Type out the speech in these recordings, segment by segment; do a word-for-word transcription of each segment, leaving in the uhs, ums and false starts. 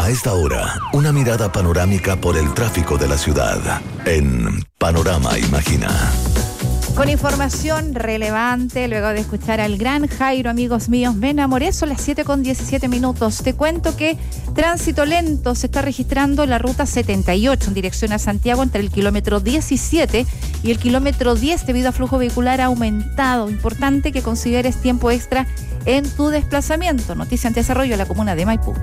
A esta hora, una mirada panorámica por el tráfico de la ciudad en Panorama Imagina. Con información relevante, luego de escuchar al gran Jairo, amigos míos, me enamoré, son las siete con diecisiete minutos. Te cuento que tránsito lento se está registrando en la ruta setenta y ocho en dirección a Santiago entre el kilómetro diecisiete y el kilómetro diez debido a flujo vehicular aumentado. Importante que consideres tiempo extra en tu desplazamiento. Noticia en desarrollo en la comuna de Maipú.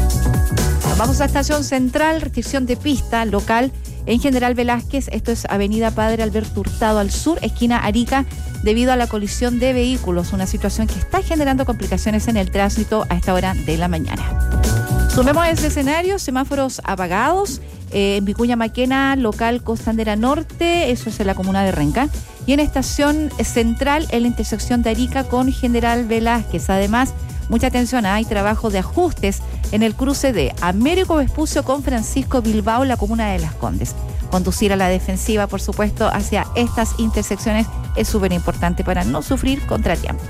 Vamos a Estación Central, restricción de pista local en General Velázquez. Esto es Avenida Padre Alberto Hurtado al sur, esquina Arica, debido a la colisión de vehículos. Una situación que está generando complicaciones en el tránsito a esta hora de la mañana. Sumemos a ese escenario, semáforos apagados eh, en Vicuña Maquena, local Costanera Norte, eso es en la comuna de Renca. Y en Estación Central, en la intersección de Arica con General Velázquez. Además, mucha atención, hay trabajo de ajustes en el cruce de Américo Vespucio con Francisco Bilbao, la comuna de Las Condes. Conducir a la defensiva, por supuesto, hacia estas intersecciones es súper importante para no sufrir contratiempos.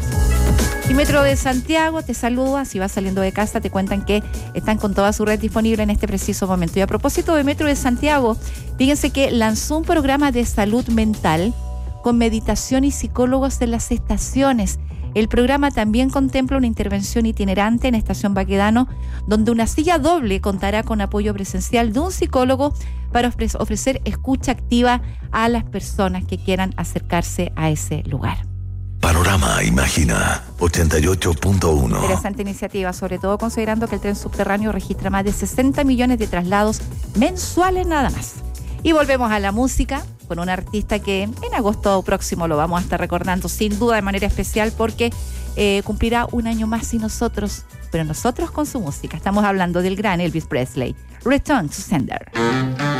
Y Metro de Santiago te saluda, si vas saliendo de casa te cuentan que están con toda su red disponible en este preciso momento. Y a propósito de Metro de Santiago, fíjense que lanzó un programa de salud mental con meditación y psicólogos en las estaciones. El programa también contempla una intervención itinerante en Estación Baquedano, donde una silla doble contará con apoyo presencial de un psicólogo para ofrecer escucha activa a las personas que quieran acercarse a ese lugar. Panorama Imagina ochenta y ocho punto uno. Interesante iniciativa, sobre todo considerando que el tren subterráneo registra más de sesenta millones de traslados mensuales nada más. Y volvemos a la música con un artista que en agosto próximo lo vamos a estar recordando sin duda de manera especial porque eh, cumplirá un año más sin nosotros, pero nosotros con su música. Estamos hablando del gran Elvis Presley. Return to Sender.